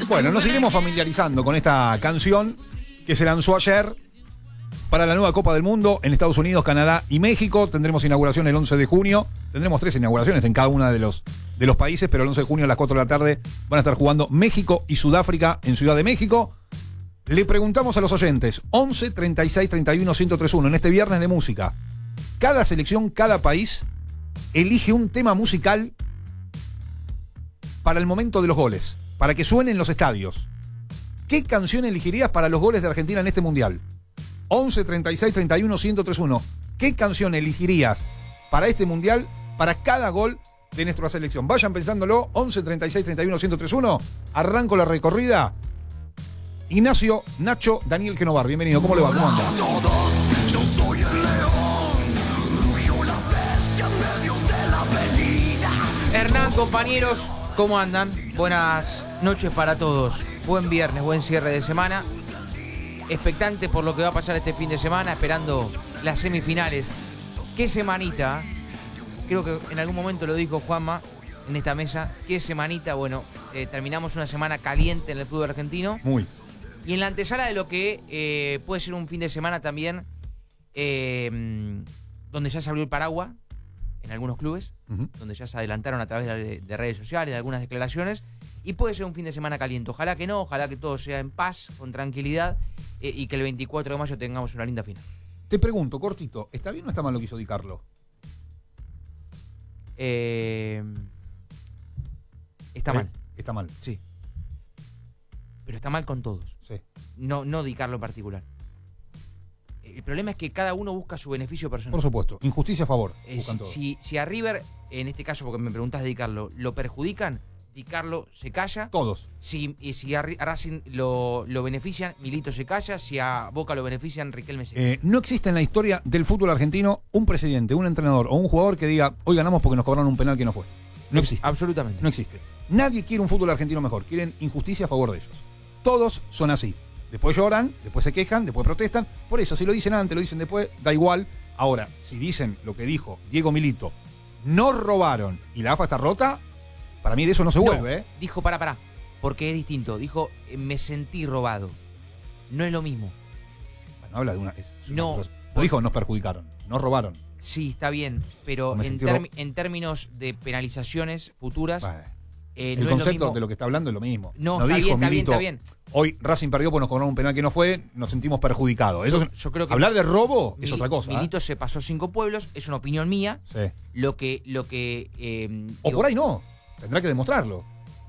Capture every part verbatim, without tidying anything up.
Bueno, nos iremos familiarizando con esta canción que se lanzó ayer para la nueva Copa del Mundo en Estados Unidos, Canadá y México. Tendremos inauguración el once de junio. Tendremos tres inauguraciones en cada uno de los, de los países, pero el once de junio a las cuatro de la tarde van a estar jugando México y Sudáfrica en Ciudad de México. Le preguntamos a los oyentes, once, treinta y seis, treinta y uno, ciento treinta y uno, en este viernes de música. Cada selección, cada país elige un tema musical para el momento de los goles, para que suene en los estadios. ¿Qué canción elegirías para los goles de Argentina en este mundial? once, treinta y seis, treinta y uno, ciento treinta y uno. ¿Qué canción elegirías para este mundial, para cada gol de nuestra selección? Vayan pensándolo, once, treinta y seis, treinta y uno, ciento treinta y uno. Arranco la recorrida. Ignacio, Nacho, Daniel Genovar, bienvenido. ¿Cómo le va? ¿Cómo anda? Yo soy el león, rugió la bestia en medio de la avenida. Hernán, compañeros, ¿cómo andan? Buenas noches para todos. Buen viernes, buen cierre de semana. Expectante por lo que va a pasar este fin de semana, esperando las semifinales. ¿Qué semanita? Creo que en algún momento lo dijo Juanma en esta mesa. ¿Qué semanita? Bueno, eh, terminamos una semana caliente en el fútbol argentino. Muy. Y en la antesala de lo que eh, puede ser un fin de semana también, eh, donde ya se abrió el paraguas en algunos clubes, uh-huh. donde ya se adelantaron a través de, de redes sociales, de algunas declaraciones, y puede ser un fin de semana caliente. Ojalá que no, ojalá que todo sea en paz, con tranquilidad, eh, y que el veinticuatro de mayo tengamos una linda final. Te pregunto, cortito, ¿está bien o está mal lo que hizo Di Carlo? Eh, está ¿Eh? mal. Está mal. Sí. Pero está mal con todos. Sí. No, no Di Carlo en particular. El problema es que cada uno busca su beneficio personal. Por supuesto. Injusticia a favor. Eh, si, si, si a River, en este caso, porque me preguntás de Di Carlo, lo perjudican, Di Carlo se calla. Todos. Si, y si a, a Racing lo, lo benefician, Milito se calla. Si a Boca lo benefician, Riquelme se calla. Eh, no existe en la historia del fútbol argentino un presidente, un entrenador o un jugador que diga, hoy ganamos porque nos cobraron un penal que no fue. No existe. Absolutamente. No existe. Nadie quiere un fútbol argentino mejor. Quieren injusticia a favor de ellos. Todos son así. Después lloran, después se quejan, después protestan. Por eso, si lo dicen antes, lo dicen después, da igual. Ahora, si dicen lo que dijo Diego Milito, no robaron y la A F A está rota, para mí de eso no se vuelve. No, ¿eh? Dijo, pará, pará, porque es distinto. Dijo, me sentí robado. No es lo mismo. Bueno, habla de una... Es, es no. Una no dijo, nos perjudicaron, nos robaron. Sí, está bien, pero en, term, en términos de penalizaciones futuras... Bueno. Eh, el no concepto es lo de lo que está hablando es lo mismo. No, no está dijo bien, Milito, está bien, está bien. Hoy Racing perdió porque nos cobraron un penal que no fue, nos sentimos perjudicados. Eso yo, es, yo creo que hablar de robo Mil, es otra cosa. Milito ¿eh? se pasó cinco pueblos, es una opinión mía. Sí. Lo que... Lo que eh, o digo, por ahí no, tendrá que demostrarlo.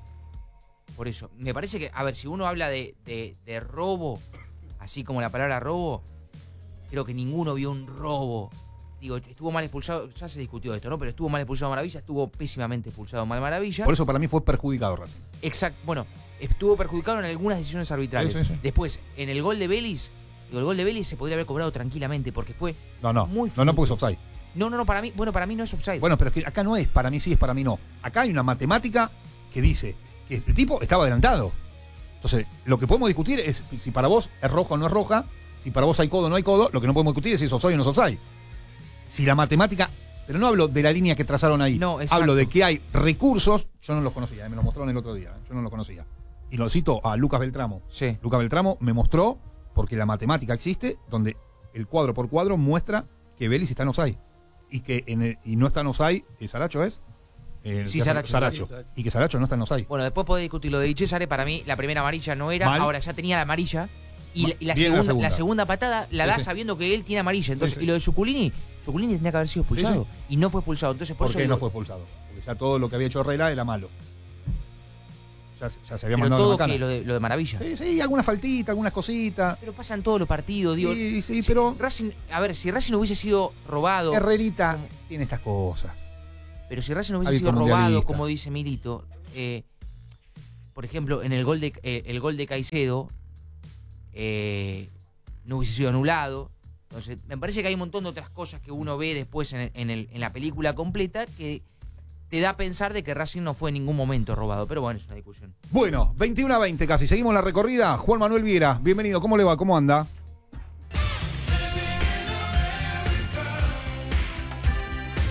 Por eso, me parece que, a ver, si uno habla de, de, de robo, así como la palabra robo, creo que ninguno vio un robo. Digo, estuvo mal expulsado, ya se discutió esto, ¿no? Pero estuvo mal expulsado Maravilla, estuvo pésimamente expulsado Mal Maravilla. Por eso para mí fue perjudicado Racing. Exacto, bueno, estuvo perjudicado en algunas decisiones arbitrales. Sí, sí, sí. Después, en el gol de Vélez, digo, el gol de Vélez se podría haber cobrado tranquilamente porque fue no, no, muy no, no, porque es offside. No, no, no, para mí, bueno, para mí no es offside. Bueno, pero es que acá no es, para mí sí es, para mí no. Acá hay una matemática que dice que el tipo estaba adelantado. Entonces, lo que podemos discutir es si para vos es roja o no es roja, si para vos hay codo o no hay codo, lo que no podemos discutir es si es offside o no es offside. Si la matemática, pero no hablo de la línea que trazaron ahí, no, hablo de que hay recursos, yo no los conocía, me los mostraron el otro día, yo no los conocía. Y lo cito a Lucas Beltramo. Sí. Lucas Beltramo me mostró, porque la matemática existe, donde el cuadro por cuadro muestra que Vélez está en offside. Y que en el, y no está en offside, ¿el Saracho es? El sí, Saracho. Saracho. Y que Saracho no está en offside. Bueno, después podés discutir lo de Di Cesare, para mí la primera amarilla no era, Mal. Ahora ya tenía la amarilla. Y, la, y la, segunda, segunda, la, segunda. la segunda patada la sí, da sí. sabiendo que él tiene amarilla. Entonces, sí, sí. Y lo de Zuculini, Zuculini tendría que haber sido expulsado. Sí, sí. Y no fue expulsado. Entonces, por, ¿Por eso qué digo, no fue expulsado? Porque ya todo lo que había hecho Herrera era malo. Ya, ya se había pero mandado todo la macana. que lo de, lo de Maravilla. Sí, sí, alguna faltita, algunas cositas. Pero pasan todos los partidos, digo. Sí, sí, si pero. Racing, a ver, si Racing hubiese sido robado. Herrerita como, tiene estas cosas. Pero si Racing hubiese sido robado, como dice Milito, eh, por ejemplo, en el gol de eh, el gol de Caicedo, eh, no hubiese sido anulado. Entonces, me parece que hay un montón de otras cosas que uno ve después en, en, el, en la película completa que te da a pensar de que Racing no fue en ningún momento robado. Pero bueno, es una discusión. Bueno, veintiuno a veinte casi. Seguimos la recorrida. Juan Manuel Viera, bienvenido. ¿Cómo le va? ¿Cómo anda?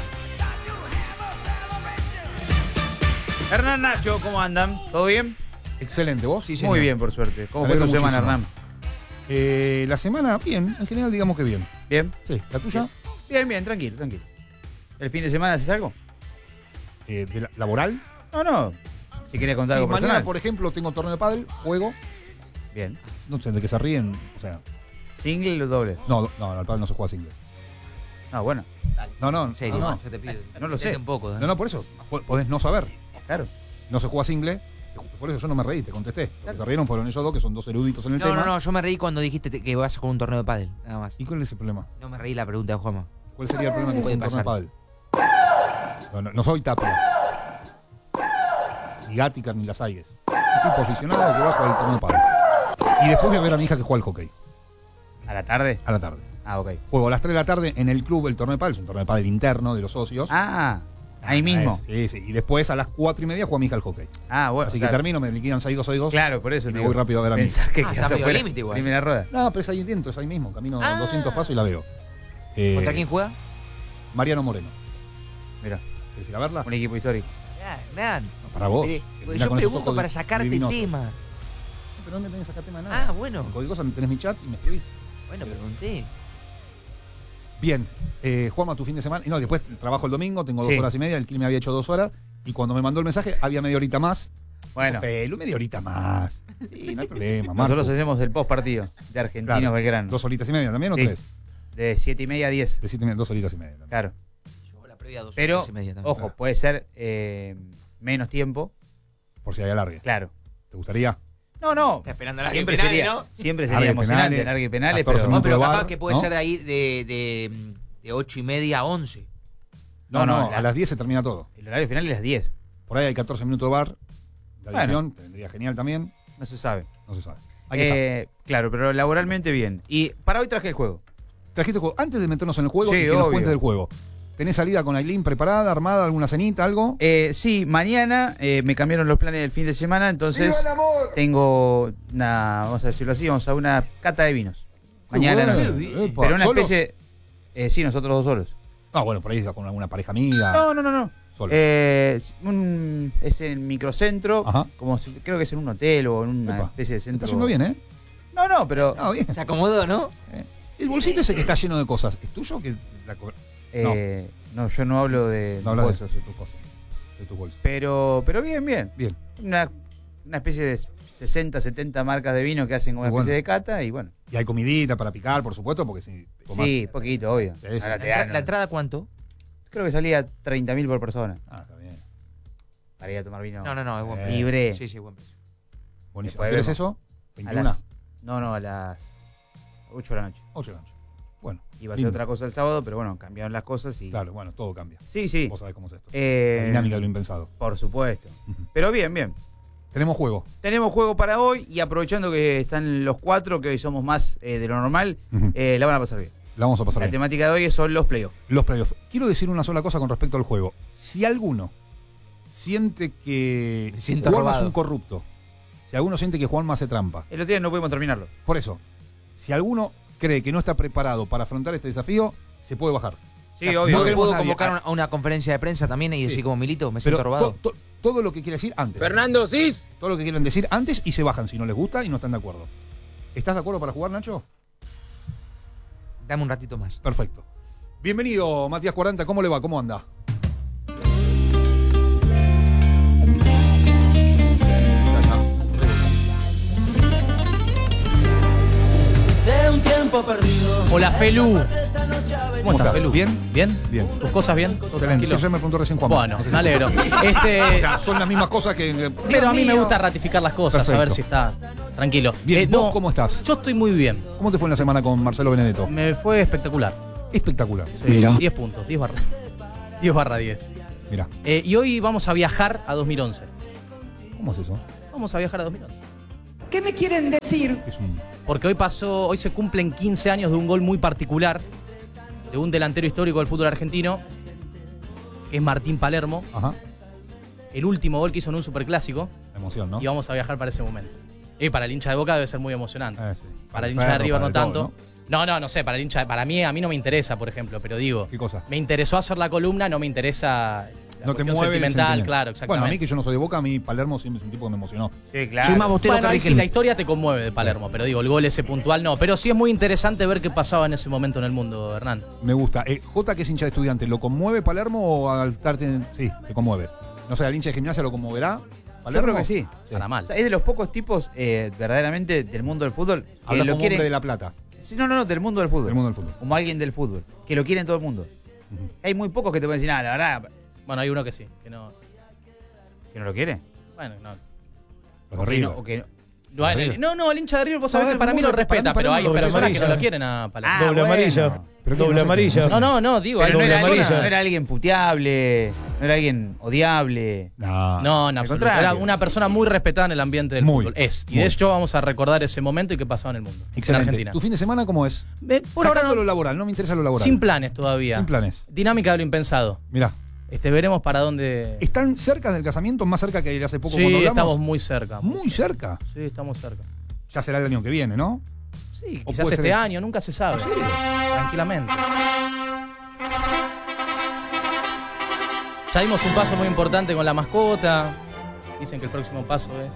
Hernán, Nacho, ¿cómo andan? ¿Todo bien? Excelente, ¿vos? Sí, señor. Muy bien, por suerte. ¿Cómo Me fue tu alegro semana, muchísimo. Hernán? Eh, la semana, bien. En general, digamos que bien. ¿Bien? Sí. ¿La tuya? Bien, bien, tranquilo, tranquilo. ¿El fin de semana haces algo? Eh, de la- ¿Laboral? No, no. Si querés contar Sí, algo mañana, personal. por ejemplo, tengo torneo de pádel, juego. Bien. No sé, de que se ríen. O sea, ¿Single o doble? no, no, al pádel no se juega single. No, bueno. No, no, En serio, no, no. yo te pido. No lo sé. Metete un poco. ¿eh? No, no, por eso. po- Podés no saber. Claro. No se juega single. se ju- Por eso yo no me reí, te contesté. Los que se rieron fueron ellos dos, que son dos eruditos en el No, tema. no, no, yo me reí cuando dijiste te- que vas con un torneo de pádel, nada más. ¿Y cuál es el problema? No me reí la pregunta de Juanma. ¿Cuál sería el problema que Puede con un torneo de pasar. pádel? No, no, no soy Tapia. Ni Gatica ni Las Aigues. Un tipo aficionado que va a jugar el torneo de pádel. Y después voy a ver a mi hija que juega al hockey. ¿A la tarde? A la tarde. Ah, ok. Juego a las tres de la tarde en el club el torneo de pádel. Es un torneo de pádel interno de los socios. Ah, ahí mismo. Sí, sí. Y después a las cuatro y media juega mi hija al hockey. Ah, bueno. Así o sea, que termino, me liquidan seis dos seis dos. Claro, por eso Y te me digo. voy rápido a ver a mi Pensás que Ah, quedás está medio afuera. límite igual. Primera rueda. No, pero es ahí dentro, es ahí mismo. Camino Ah. doscientos pasos y la veo. Eh, ¿Contra quién juega? Mariano Moreno. Mira, ¿Quieres ir a verla? un equipo histórico. Nada, No, para vos. Mire, que pues mirá yo con esos pregunto ojos para sacarte divinosos. tema. Pero no me tenés que sacar tema de nada. Ah, bueno. Si cualquier cosa me tenés mi chat y me escribís. Bueno, pregunté. Bien, eh, Juanma, tu fin de semana. Y no, después trabajo el domingo, tengo dos Sí. horas y media. El clima me había hecho dos horas. Y cuando me mandó el mensaje, había media horita más. Bueno, Felu, media horita más. Sí, no hay problema. Marco. nosotros hacemos el post partido de Argentinos Claro. Belgrano. ¿Dos horitas y media también o Sí. tres? De siete y media a diez. De siete y media, dos horitas y media también. Claro. Yo la previa dos Pero, horas y media también. ojo, puede ser eh, menos tiempo. Por si hay alargue. Claro. ¿Te gustaría? No, no. Está esperando a Siempre penales, sería, ¿no? siempre Largue sería emocionante, penales, largue penales, catorce pero. No, minutos pero de capaz bar, que puede ¿no? ser de ahí de, de, de ocho y media a once. No, No, no, no, la- a las diez se termina todo. El horario final es las diez. Por ahí hay catorce minutos de bar. La Bueno. adición, que vendría genial también. No se sabe. No se sabe. Ahí está. Eh, claro, pero laboralmente bien. Y para hoy traje el juego. Trajiste juego. Antes de meternos en el juego Sí, y que nos obvio. cuentes del juego. ¿Tenés salida con Aileen preparada, armada, alguna cenita, algo? Eh, sí, mañana eh, me cambiaron los planes del fin de semana, entonces tengo una, vamos a decirlo así, vamos a una cata de vinos. Mañana a la Qué noche. bueno. Epa, Pero una ¿solo? especie. Eh, sí, nosotros dos solos. Ah, bueno, por ahí va con alguna pareja amiga. No, no, no, no. Solo. Eh, es un- es en microcentro, Ajá. como si- creo que es en un hotel o en una Epa. especie de Te centro. está yendo bien, ¿eh? No, no, pero Ah, bien. Se acomodó, ¿no? El bolsito ese que está lleno de cosas, ¿es tuyo? Que la co- eh, no. yo no hablo de no hablas bolsos. de, de tus cosas. De tus bolsos. Pero, pero bien, bien. Bien. Una, una especie de sesenta, setenta marcas de vino que hacen una Muy especie bueno. de cata y bueno. Y hay comidita para picar, por supuesto, porque si tomás- Sí, poquito, obvio. Sí, sí. Ahora ¿La, te entra- dan, la entrada cuánto? creo que salía treinta mil por persona Ah, está bien. para ir a tomar vino. No, no, no, es buen Eh, precio. libre. Sí, sí, buen precio. Buenísimo. Después ¿Qué es vemos. eso? A veintiuna. las, no, no, a las ocho de la noche. ocho de la noche. Bueno. Iba a ser lindo. otra cosa el sábado, pero bueno, cambiaron las cosas y. Claro, bueno, todo cambia. Sí, sí. Vos sabés cómo es esto. Eh, La dinámica de lo impensado. Por supuesto. Ujú. Pero bien, bien. Tenemos juego. Tenemos juego para hoy y aprovechando que están los cuatro, que hoy somos más eh, de lo normal, Ujú. eh, la van a pasar bien. La vamos a pasar La bien. temática de hoy son los playoffs. Los playoffs. Quiero decir una sola cosa con respecto al juego. Si alguno siente que Me siento Juanma es robado. un corrupto, si alguno siente que Juanma hace trampa, El otro día no pudimos terminarlo. por eso, si alguno cree que no está preparado para afrontar este desafío, se puede bajar. Sí, O sea, obvio. no ¿Puedo, queremos puedo nadie. convocar una- a una conferencia de prensa también y decir Sí. como Milito? Me Pero siento robado. to- to- todo lo que quiere decir antes. Fernando Cis. Todo lo que quieren decir antes y se bajan si no les gusta y no están de acuerdo. ¿Estás de acuerdo para jugar, Nacho? Dame un ratito más. Perfecto. Bienvenido, Matías cuarenta. ¿Cómo le va? ¿Cómo anda? De un tiempo perdido. Hola, Felu. ¿Cómo estás, estás? Felu? ¿Bien? ¿Bien? Bien. ¿Tus cosas bien? ¿Todo Excelente. tranquilo? Sí, ya me preguntó recién Juan. Bueno, me alegro. Este, O sea, son las mismas cosas que. pero a mí me gusta ratificar las cosas, Perfecto. a ver si está tranquilo. Bien, Eh, ¿vos no, cómo estás? Yo estoy muy bien. ¿Cómo te fue en la semana con Marcelo Benedetto? Me fue espectacular. Espectacular. Sí, diez puntos, diez barra, diez barra diez. Mira, Eh, y hoy vamos a viajar a dos mil once. ¿cómo es eso? Vamos a viajar a dos mil once. ¿Qué me quieren decir? Es un. Porque hoy pasó, hoy se cumplen quince años de un gol muy particular de un delantero histórico del fútbol argentino, que es Martín Palermo. Ajá. El último gol que hizo en un superclásico. La emoción, ¿no? Y vamos a viajar para ese momento. Y para el hincha de Boca debe ser muy emocionante. Eh, sí. Para el el hincha de Ferro, River para no el tanto. todo, ¿no? no, no, sé, para el hincha, para mí, a mí no me interesa, por ejemplo, pero digo, ¿Qué cosa? me interesó hacer la columna, no me interesa la No te cuestión mueve el sentimental, sentimiento. claro, exactamente. Bueno, a mí que yo no soy de Boca, a mí Palermo siempre es un tipo que me emocionó. Sí, claro. Soy más bostero Bueno, que ahí sí, Riquelme. la historia te conmueve de Palermo, pero digo, el gol ese puntual no. Pero sí es muy interesante ver qué pasaba en ese momento en el mundo, Hernán. Me gusta. Eh, J, que es hincha de Estudiantes, ¿lo conmueve Palermo o al estarte? Sí, te conmueve. No sé, ¿al hincha de Gimnasia lo conmoverá? Yo ¿Palermo? creo que sí. Para mal. O sea, es de los pocos tipos eh, verdaderamente del mundo del fútbol que Habla lo como quieren. hombre de La Plata, Sí, no, no, no, del mundo del fútbol. del mundo del fútbol. Como alguien del fútbol. Que lo quieren todo el mundo. Hay muy pocos que te pueden decir, nada, la verdad, Bueno, hay uno que sí, que no. que no lo quiere. Bueno, no. Los O de que no, River. o que no. No, el, no, no, el hincha de River, vos No, sabés que es para mí muy lo re- para respeta, mí pero hay Palermo lo personas respeta. que no lo quieren a Palermo. Ah, Doble bueno. amarilla. Pero que Doble no sé, amarilla. no sé. No, no, no, digo, Pero no hay era, alguien, amarilla. no era alguien puteable, no era alguien odiable. No. No, en Al absoluto. contrario. Era una persona muy respetada en el ambiente del Muy, fútbol. Es. Y muy. de hecho vamos a recordar ese momento y qué pasaba en el mundo. En Excelente. Argentina. ¿Tu fin de semana cómo es? Ve, por ahora Sacando no- lo laboral, no me interesa lo laboral. sin planes todavía. Sin planes. Dinámica de lo impensado. Mirá, Este, veremos para dónde. ¿están cerca del casamiento? Más cerca que hace poco Sí, cuando hablamos. estamos muy cerca. Muy cerca. Sí, estamos cerca. Ya será el año que viene, ¿no? Sí, O quizás puede ser este el- año, nunca se sabe. Tranquilamente. Ya dimos un paso muy importante con la mascota. Dicen que el próximo paso es.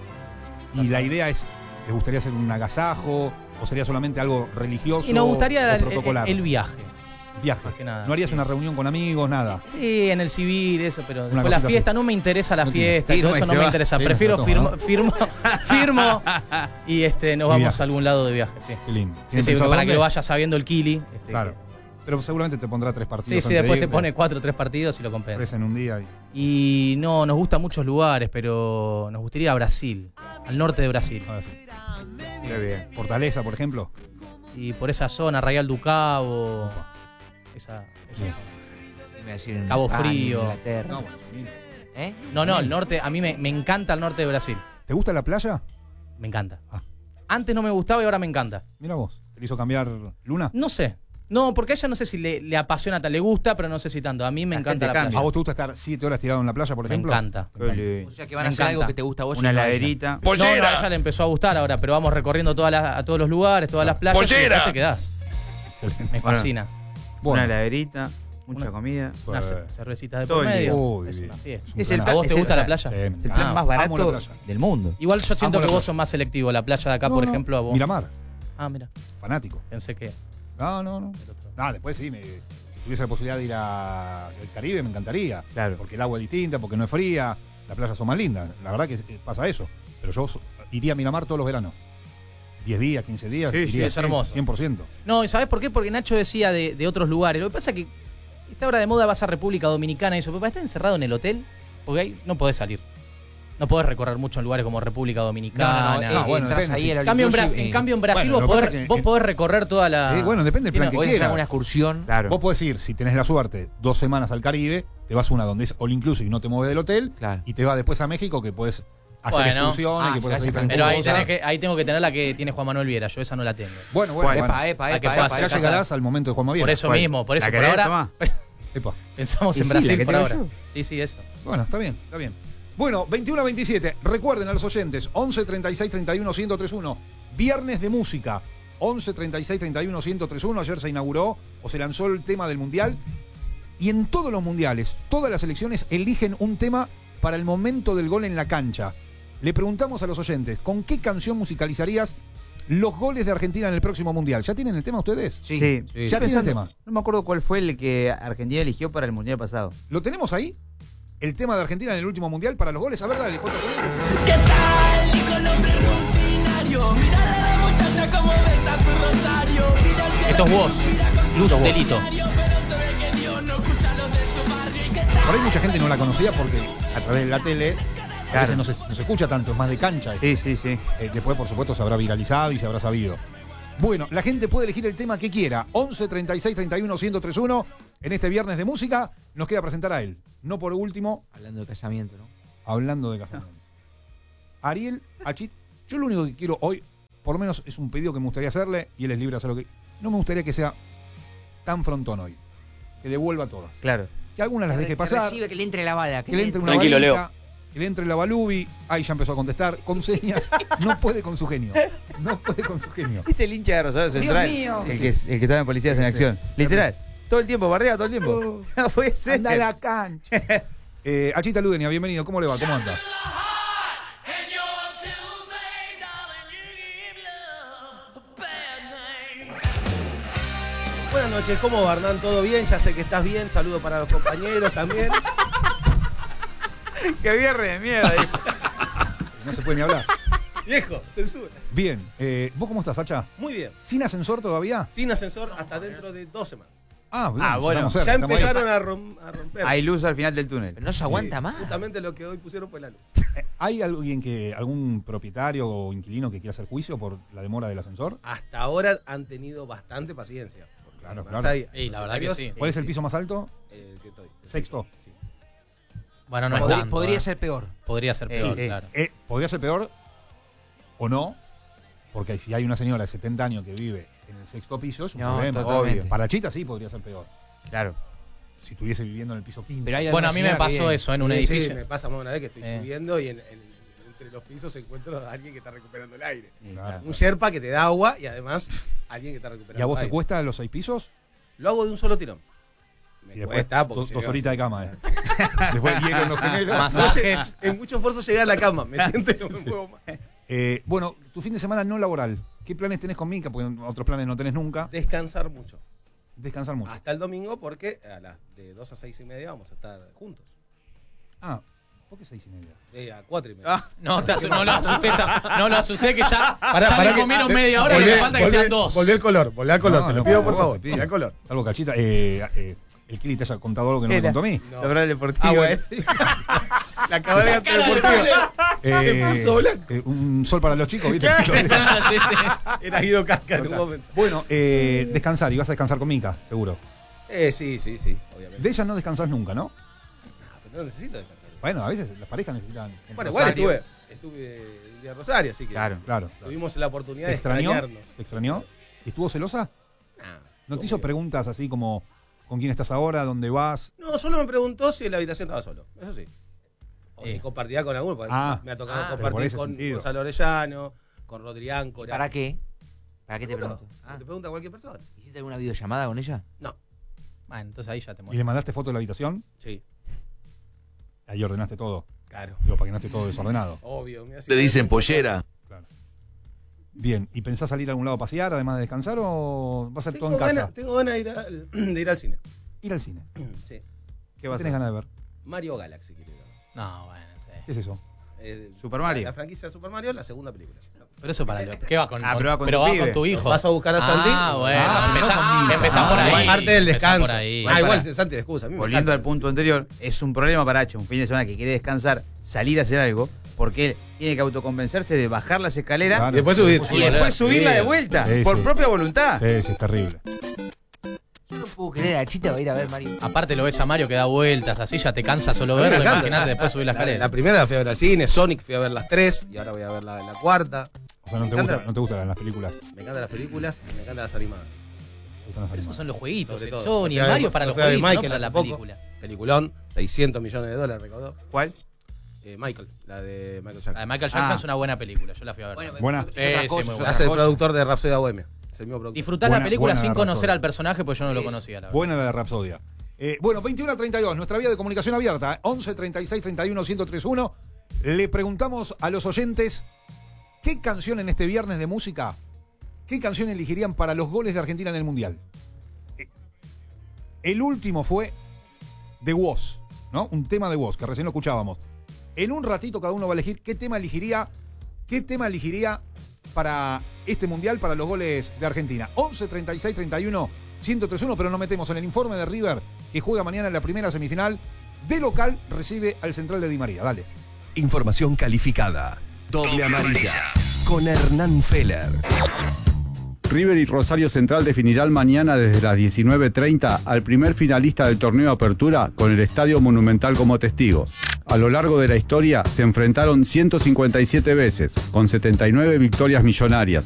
Y la idea es, ¿les gustaría hacer un agasajo? ¿O sería solamente algo religioso Y nos gustaría o el, el- protocolar? el viaje. Viaje. más que nada, ¿No harías sí. una reunión con amigos? Nada. Sí, en el civil, eso, pero después cosita la fiesta, así. no me interesa la No tiene- fiesta, y todo firma y eso no se me va. interesa. Sí, Prefiero se firmo, toma, firmo, firmo y este, nos Y vamos viaje. a algún lado de viaje, sí. Qué lindo. Sí, ¿Tienen sí, pensado para que dónde? lo vaya sabiendo el Kili. Este, Claro. Pero seguramente te pondrá tres Sí, partidos. sí, antes de después te irte. pone cuatro o tres partidos y lo compensa. Tres en un día. Y... Y no, nos gustan muchos lugares, pero nos gustaría ir a Brasil, al norte de Brasil. a ver si- Muy bien. Fortaleza, por ejemplo. Y por esa zona, Real do Cabo, esa, esa Bien. zona. Iba a decir en Cabo España, Frío. Inglaterra. No, bueno, sí. ¿Eh? No, no, el norte, a mí me, me encanta el norte de Brasil. ¿Te gusta la playa? Me encanta. Ah. Antes no me gustaba y ahora me encanta. Mira vos. ¿Te lo hizo cambiar Luna? No sé. No, porque a ella no sé si le, le apasiona, tal, le gusta, pero no sé si tanto. A mí me La encanta gente la cambia. playa. ¿A vos te gusta estar siete horas tirado en la playa, por Me ejemplo? encanta. Me encanta. O sea que van Me a hacer algo encanta. que te gusta a vos. y Una no a ella. heladerita. No, no, a ella le empezó a gustar ahora, pero vamos recorriendo todas las- a todos los lugares, todas las playas y después te quedás. Excelente. Me Bueno. fascina. Una heladerita, mucha Una- comida. Unas Pues, cervecitas de todo por el medio. Uy, es bien. una fiesta. un Es el planazo. ¿A vos te es gusta el- la playa? Sí, me Es el encanta. plan Ah, más amo la barato playa. del mundo. Igual yo siento Amo la que vos playa. sos más selectivo. La playa de acá, No, por no. ejemplo, a vos. Miramar, Ah, mira. fanático. Pensé que No, no, no. el otro. Ah, después sí, me- si tuviese la posibilidad de ir a- al Caribe, me encantaría. Claro. Porque el agua es distinta, porque no es fría, las playas son más lindas. La verdad que eh, pasa eso. Pero yo so- iría a Miramar todos los veranos. diez días, quince días. Sí, sí, iría, es hermoso. cien por ciento. No, ¿y sabés por qué? Porque Nacho decía de, de otros lugares. Lo que pasa es que esta hora de moda vas a República Dominicana y eso, pero para estar encerrado en el hotel, porque ahí no podés salir. No podés recorrer mucho en lugares como República Dominicana. No, no, no, No, eh, bueno, entras depende, ahí sí. al En cambio, en, all-inclusive Bra- en y- cambio, en Brasil Bueno, lo vos, que podés, pasa es que vos en- podés recorrer toda la. Sí, bueno, depende del plan Tiene- que podés hacer quieras. una excursión. Claro. Vos podés ir, si tenés la suerte, dos semanas al Caribe, te vas una donde es all inclusive y no te mueves del hotel, Claro. y te vas después a México que puedes hacer Bueno. excursiones, Ah, que si puedes vas hacer a diferentes Pero ahí, cosas. tenés que, ahí tengo que tener la que tiene Juan Manuel Viera. Yo esa no la tengo. Bueno, bueno, ¿Cuál? bueno. Epa, epa, Hay que epa, fácil, epa, Ya epa. llegarás al momento de Juan Maviera. Por eso ¿Cuál? mismo, por eso, ¿La por querés, ahora. Tomás? Epa. Pensamos Y en sí, la Brasil que por tengo ahora. yo. Sí, sí, eso. Bueno, está bien, está bien. Bueno, veintiuno a veintisiete. Recuerden a los oyentes, once treinta y seis treinta y uno ciento treinta y uno. Viernes de música. once treinta y seis treinta y uno ciento treinta y uno. Ayer se inauguró o se lanzó el tema del mundial. Y en todos los mundiales, todas las selecciones eligen un tema para el momento del gol en la cancha. Le preguntamos a los oyentes, ¿con qué canción musicalizarías los goles de Argentina en el próximo mundial? ¿Ya tienen el tema ustedes? Sí, Sí. sí, ¿Ya sí. tienen el tema? No me acuerdo cuál fue el que Argentina eligió para el mundial pasado. ¿Lo tenemos ahí? ¿El tema de Argentina en el último mundial para los goles? A ver, dale, Jota. ¿Qué tal? Hijo el hombre rutinario. Mirar a la muchacha como besa su rosario. Pide al cielo Esto es que vos. suspira con su Luz voz. Delito. Pero se ve que Dios no escucha los de su barrio. ¿Y qué tal? Por ahí mucha gente no la conocía porque a través de la tele a Claro. veces no se, no se escucha tanto, es más de cancha. Sí, sí, sí. Eh, después, por supuesto, se habrá viralizado y se habrá sabido. Bueno, la gente puede elegir el tema que quiera. once treinta y seis treinta y uno ciento treinta y uno. En este viernes de música nos queda presentar a él. No por último, Hablando de casamiento, ¿no? hablando de casamiento. Ariel Achit, yo lo único que quiero hoy, por lo menos es un pedido que me gustaría hacerle, y él es libre de hacer lo que... No me gustaría que sea tan frontón hoy. Que devuelva todas. Claro. Que algunas las Que deje re- que pasar. recibe, que le entre la bala. Que le entre una Tranquilo, balita, que le entre la balubi. Ahí ya empezó a contestar. Con señas. No puede con su genio. No puede con su genio. Es el hincha de Rosario Central. mío. El, que, el que estaba en Policías en Sí, Acción. sí. Literal. Todo el tiempo, bardea todo el tiempo. No puede ser. Anda a la cancha. Eh, Achita Ludenia, bienvenido. ¿Cómo le va? ¿Cómo anda? Buenas noches, ¿cómo va, Hernán? ¿Todo bien? Ya sé que estás bien. Saludo para los compañeros también. ¡Qué viernes de mierda! No se puede ni hablar. Viejo, censura. Bien. Eh, ¿Vos cómo estás, Sacha? Muy bien. ¿Sin ascensor todavía? Sin ascensor hasta dentro de dos semanas. Ah, bien, Ah, bueno. estamos cerca, Ya estamos ahí. empezaron a, rom- a romper. Hay luz al final del túnel. Pero no se aguanta Sí, más. Justamente lo que hoy pusieron fue la luz. ¿Hay alguien que, algún propietario o inquilino que quiera hacer juicio por la demora del ascensor? Hasta ahora han tenido bastante paciencia. Claro, Además claro. hay Y la verdad que propietarios, sí. ¿Cuál es el sí, piso más alto? eh, que estoy. El Sexto. Sí. Bueno, no es Podría, tanto, podría eh. ser peor. Podría ser Eh, peor, sí. claro. Eh, podría ser peor o no, porque si hay una señora de setenta años que vive en el sexto piso, es un No, problema. totalmente. Obvio. Para Chita sí podría ser peor. Claro. Si estuviese viviendo en el piso quince. Pero hay Bueno, alguna a mí me señora que pasó viene. eso en un Sí, edificio. Sí, me pasa más una vez que estoy Eh. subiendo y en, en- entre los pisos encuentro a alguien que está recuperando el aire. Claro. Un Sherpa que te da agua y además alguien que está recuperando ¿Y a vos aire. te cuesta los seis pisos? Lo hago de un solo tirón. Me Y después cuesta porque dos, dos llegué a- horitas de cama. Eh. Después hielo en los gemelos. Masajes. En mucho esfuerzo llegué a la cama. Me siento y no me muevo más. Eh, bueno, tu fin de semana no laboral. ¿Qué planes tenés con Mica? Porque otros planes no tenés nunca. Descansar mucho. Descansar mucho. Hasta el domingo porque a las de dos a seis y media vamos a estar juntos. Ah, ¿por qué seis y media? Eh, a cuatro y media. No, te asu- no lo asusté, esa- no lo asusté que ya, Pará, ya pará le que- comieron de- media hora y volvé- le falta que volvé- sean dos. Volvé al color, volvé al color, No, te lo no, pido por por favor, favor. te pido. Volvé al color. Salvo Cachita, eh, eh, el Kili te haya contado algo que no me Era. contó a mí. No. Lograr el deportivo, Ah, bueno. ¿eh? La cabalgata deportiva. Eh, puso blanco. eh, un sol para los chicos, ¿viste? Sí, sí. Era Guido Casca en un momento. Bueno, eh, descansar, y vas a descansar con Mica, seguro. Eh, sí, sí, sí, obviamente. De ella no descansás nunca, ¿no? Ah, pero no necesito descansar. Bueno, a veces las parejas necesitan. en Bueno, igual Rosario. estuve, estuve el día de Rosario, así que Claro. Claro. claro. tuvimos la oportunidad ¿Te de extrañó? extrañarnos. ¿Te extrañó? ¿Estuvo celosa? Nah, ¿No te hizo obvio. preguntas así como con quién estás ahora, dónde vas? No, solo me preguntó si en la habitación estaba solo. Eso sí. O Eh. si compartía con alguno, porque Ah. me ha tocado Ah, pero por compartir ese con sentido. Gonzalo Orellano, con Rodrián, con ¿Para qué? ¿Para qué te Pregunto. pregunto? Ah, Te pregunta cualquier persona. ¿hiciste alguna videollamada con ella? No. Bueno, entonces ahí ya te ¿Y le muero. mandaste foto de la habitación? Sí, Ahí ordenaste todo. claro. Digo, para que no esté todo desordenado. Obvio. me hace- Le dicen pollera. Claro. Bien, ¿y pensás salir a algún lado a pasear además de descansar o vas a ser todo Tengo en casa? ganas, tengo ganas de ir, al- de ir al cine. Ir al cine. Sí. ¿Qué ¿Qué vas a tenés hacer? ganas de ver? Mario Galaxy, quiero ir a ver. No, bueno, sí. ¿Qué es eso? Eh, Super Mario. La, la franquicia de Super Mario, la segunda película. Pero eso para lo, ¿qué vas con, Ah, pero va con pero tu vas pibe. con tu hijo? ¿Vas a buscar a Santi? Ah, bueno, Ah, empezá, no conmigo. empezá por Ah, ahí. Parte del empezá descanso. por ahí. Ah, igual, Para- Santi, excusa. a mí me Volviendo encanta al punto anterior, es un problema para H, un fin de semana que quiere descansar, salir a hacer algo, porque él tiene que autoconvencerse de bajar las escaleras Claro. Y después subir. y después subirla de Bien. vuelta, Sí, por sí. propia voluntad. Sí, sí, es terrible. Yo no puedo creer, a Chita va a ir a ver Mario. Aparte lo ves a Mario que da vueltas, así ya te cansa solo A mí me verlo. encanta. Imagínate después subir la La, escalera. la primera la fui a ver al cine, Sonic fui a ver las tres y ahora voy a ver la, la cuarta. O sea, no Me te, encanta. gusta, no te gustan las películas. Me encantan las películas y me encantan las animadas. Te gustan las Pero esos animadas. son los jueguitos, Sobre el todo. Sony, Fui el a ver- Mario para los fui a ver jueguitos, no Michael para hace la poco. película. Peliculón, seiscientos millones de dólares recaudó. ¿Cuál? Eh, Michael, la de Michael La de Jackson. Michael Jackson Ah. es una buena película, yo la fui a ver. Bueno, también. Buena. es otra Sí, sí, cosa, muy es buena. otra Hace el cosa. productor de Rhapsodia Bohemia. Es el mismo productor. Disfrutás Buena- la película buena sin la conocer Rapsodia. al personaje, pues yo no lo conocía, la verdad. Buena la de Rapsodia. Eh, bueno, veintiuno a treinta y dos, nuestra vía de comunicación abierta, once treinta y seis treinta y uno ciento treinta y uno. Le preguntamos a los oyentes qué canción en este viernes de música, qué canción elegirían para los goles de Argentina en el Mundial. Eh, el último fue The Woz, ¿no? Un tema de Woz, que recién lo escuchábamos. En un ratito cada uno va a elegir qué tema elegiría, qué tema elegiría para este Mundial, para los goles de Argentina. once treinta y seis treinta y uno ciento treinta y uno, pero nos metemos en el informe de River, que juega mañana en la primera semifinal. De local recibe al central de Di María. Dale. Información calificada. Doble amarilla. Con Hernán Feller. River y Rosario Central definirán mañana desde las diecinueve treinta al primer finalista del torneo Apertura con el Estadio Monumental como testigo. A lo largo de la historia se enfrentaron ciento cincuenta y siete veces, con setenta y nueve victorias millonarias.